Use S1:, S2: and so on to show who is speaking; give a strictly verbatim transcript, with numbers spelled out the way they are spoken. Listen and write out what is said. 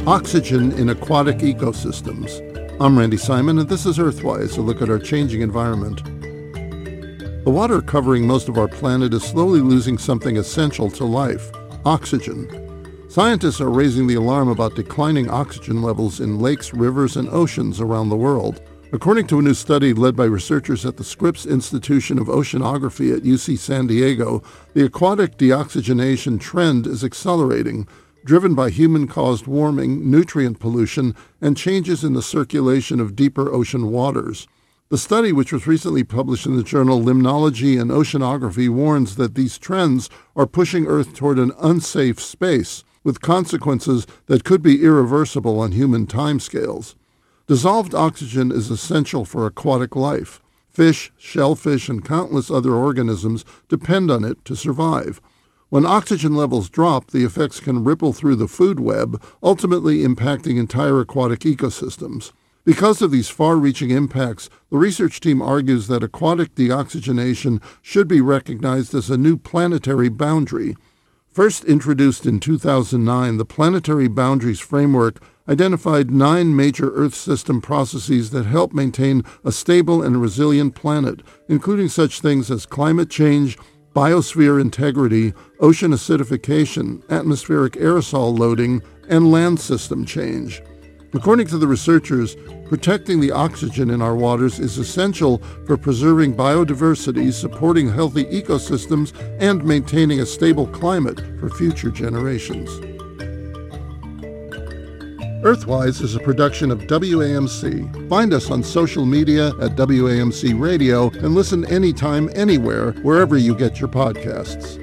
S1: Oxygen in aquatic ecosystems. I'm Randy Simon, and this is Earthwise, a look at our changing environment. The water covering most of our planet is slowly losing something essential to life: oxygen. Scientists are raising the alarm about declining oxygen levels in lakes, rivers, and oceans around the world. According to a new study led by researchers at the Scripps Institution of Oceanography at U C San Diego, the aquatic deoxygenation trend is accelerating, driven by human-caused warming, nutrient pollution, and changes in the circulation of deeper ocean waters. The study, which was recently published in the journal Limnology and Oceanography, warns that these trends are pushing Earth toward an unsafe space, with consequences that could be irreversible on human timescales. Dissolved oxygen is essential for aquatic life. Fish, shellfish, and countless other organisms depend on it to survive. When oxygen levels drop, the effects can ripple through the food web, ultimately impacting entire aquatic ecosystems. Because of these far-reaching impacts, the research team argues that aquatic deoxygenation should be recognized as a new planetary boundary. First introduced in two thousand nine, the Planetary Boundaries Framework identified nine major Earth system processes that help maintain a stable and resilient planet, including such things as climate change, biosphere integrity, ocean acidification, atmospheric aerosol loading, and land system change. According to the researchers, protecting the oxygen in our waters is essential for preserving biodiversity, supporting healthy ecosystems, and maintaining a stable climate for future generations. Earthwise is a production of W A M C. Find us on social media at W A M C Radio and listen anytime, anywhere, wherever you get your podcasts.